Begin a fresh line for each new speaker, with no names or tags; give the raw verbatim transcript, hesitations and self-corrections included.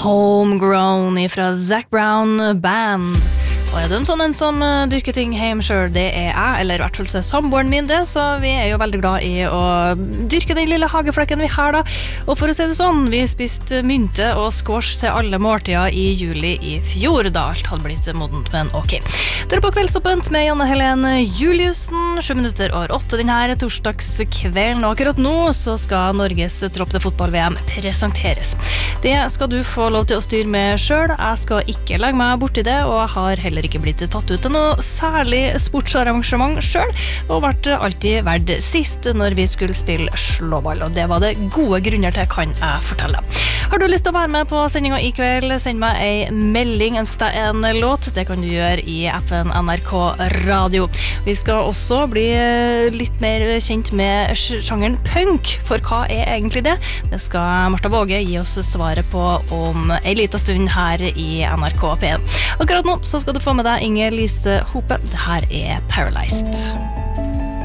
Homegrown fra Zac Brown Band. Og er du en sånn en som uh, dyrker ting hjemme selv, det er jeg, eller i hvert fall så er samboeren min det, så vi er jo veldig glad i å dyrke den lille hageflekken vi har da. Og for å si det sånn, vi spiste mynte og squash til alle måltider i juli i fjor, da alt hadde blitt modent, men ok. Du er på Kveldsåpent med Janne Helene Juliussen, sju minutter over åtte den her torsdagskvelden, og akkurat nå så skal Norges tropp til fotball-V M presenteres. Det skal du få lov til å styre med selv, jeg skal ikke legge meg bort i det, og jeg har heller ikke blitt tatt ut til noe særlig sportsarrangement selv, og ble alltid vært sist når vi skulle spille slåball, og det var det gode grunner til, kan jeg fortelle. Har du lyst til å være med på sendingen i kveld, send meg en melding, ønsk deg en låt, det kan du gjøre i appen N R K Radio. Vi skal også bli litt mer kjent med sjangeren punk, for hva er egentlig det? Det skal Martha Våge gi oss svaret på om en liten stund her i N R K P en. Akkurat nå så skal du få med deg Inger Lise Hope. Det her er Paralyzed.